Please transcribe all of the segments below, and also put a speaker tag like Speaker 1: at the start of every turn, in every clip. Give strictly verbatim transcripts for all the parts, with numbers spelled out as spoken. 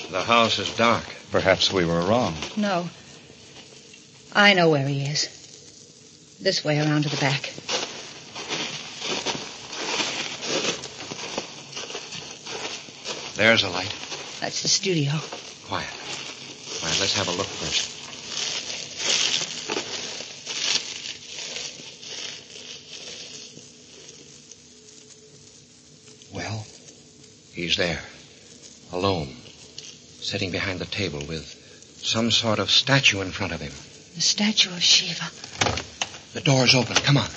Speaker 1: The house is dark.
Speaker 2: Perhaps we were wrong.
Speaker 3: No. I know where he is. This way around to the back.
Speaker 1: There's a light.
Speaker 3: That's the studio.
Speaker 1: Quiet. Quiet, let's have a look first. Well, he's there. Alone. Sitting behind the table with some sort of statue in front of him.
Speaker 3: The statue of Shiva.
Speaker 1: The door's open. Come on.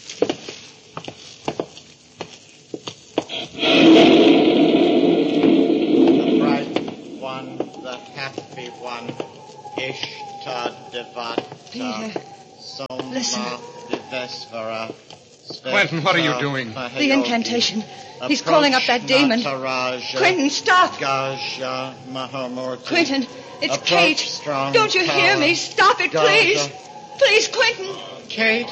Speaker 4: The bright one, the happy one, Ishtadevata.
Speaker 3: Peter,
Speaker 4: Soma
Speaker 3: listen.
Speaker 4: Vivesvara.
Speaker 1: Quentin, what are you doing?
Speaker 3: The incantation. He's calling up that demon. Quentin, stop!
Speaker 4: Gaja Mahamurti.
Speaker 3: Quentin, it's
Speaker 4: Approach
Speaker 3: Kate.
Speaker 4: strong
Speaker 3: Don't you hear
Speaker 4: power.
Speaker 3: me? Stop it, please.
Speaker 4: Gaja.
Speaker 3: Please, Quentin.
Speaker 4: Kate?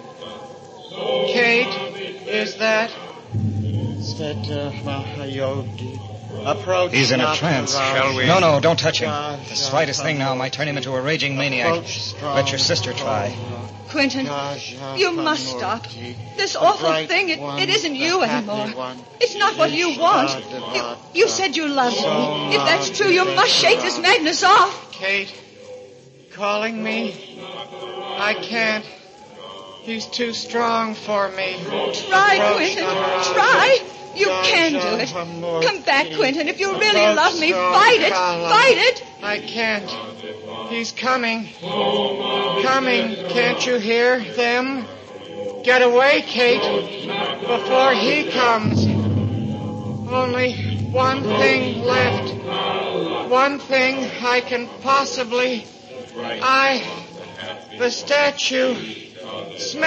Speaker 4: Kate, is that? Sveta Mahayodi. Approach.
Speaker 2: He's in a
Speaker 4: not
Speaker 2: trance.
Speaker 4: arouse.
Speaker 1: Shall we?
Speaker 2: No, no, don't touch him.
Speaker 4: Gaja
Speaker 2: The slightest thing now might turn him into a raging maniac.
Speaker 4: Approach strong
Speaker 2: Let your sister try.
Speaker 3: Quentin,
Speaker 4: Gaja
Speaker 3: you must stop.
Speaker 4: Hamurti.
Speaker 3: This
Speaker 4: The
Speaker 3: awful
Speaker 4: bright
Speaker 3: thing, it,
Speaker 4: one,
Speaker 3: it isn't
Speaker 4: the
Speaker 3: you
Speaker 4: happy
Speaker 3: anymore.
Speaker 4: one.
Speaker 3: It's not what you want. You, you said you loved me. If that's true, you must shake this madness off.
Speaker 4: Kate, calling me? I can't. He's too strong for me.
Speaker 3: Try, Quentin. Try. You can do it. Come back, Quentin. If you really love me, fight it. Fight it.
Speaker 4: I can't. He's coming. Coming. Can't you hear them? Get away, Kate, before he comes. Only one thing left. One thing I can possibly... I... The statue... Smash